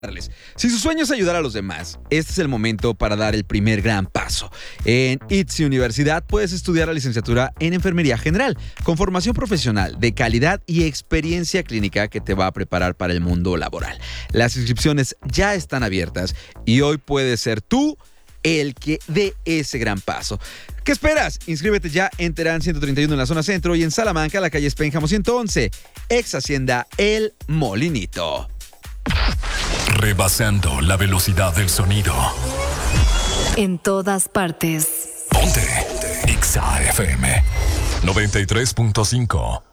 Si su sueño es ayudar a los demás, este es el momento para dar el primer gran paso. En ITZY Universidad puedes estudiar la licenciatura en Enfermería General, con formación profesional de calidad y experiencia clínica que te va a preparar para el mundo laboral. Las inscripciones ya están abiertas y hoy puedes ser tú el que dé ese gran paso. ¿Qué esperas? Inscríbete ya en Terán 131 en la zona centro y en Salamanca, la calle Espénjamo 111, ex Hacienda El Molinito. Rebasando la velocidad del sonido. En todas partes. Ponte XAFM 93.5.